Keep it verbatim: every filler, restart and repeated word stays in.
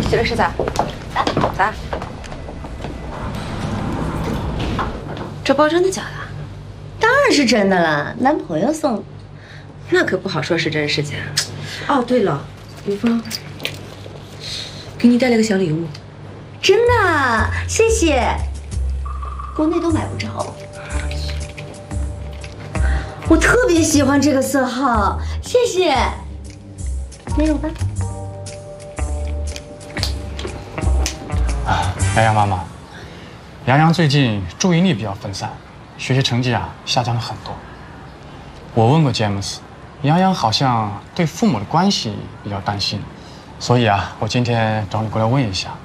这个是咋？咋咋？这包真的假的？ 当然是真的啦，男朋友送的。 那可不好说是真是假。 哦，对了，刘芳，给你带了个小礼物。 真的，谢谢。国内都买不着。我特别喜欢这个色号，谢谢。没有吧？ 啊，洋洋妈妈，洋洋最近注意力比较分散，学习成绩啊下降了很多。我问过詹姆斯，洋洋好像对父母的关系比较担心，所以啊，我今天找你过来问一下。